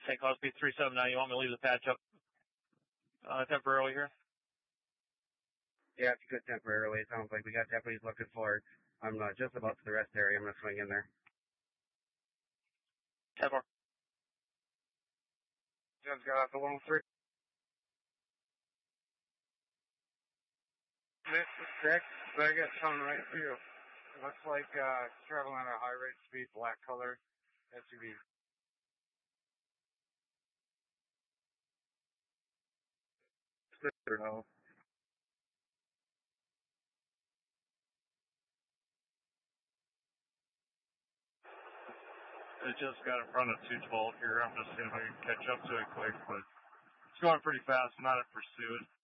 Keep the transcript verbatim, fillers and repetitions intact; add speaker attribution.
Speaker 1: Hey, Cosby three seven nine, you want me to leave the patch up uh, temporarily here?
Speaker 2: Yeah, if you could temporarily. It sounds like we got deputies looking for it. I'm uh, just about to the rest area. I'm going to swing in there.
Speaker 1: ten four.
Speaker 2: Jim's got off the one oh three. This is six, but I got coming right for you. It looks like uh, traveling at a high rate of speed, black color S U V. No.
Speaker 3: It just got in front of two twelve here. I'm just seeing if I can catch up to it quick, but it's going pretty fast. I'm not in pursuit.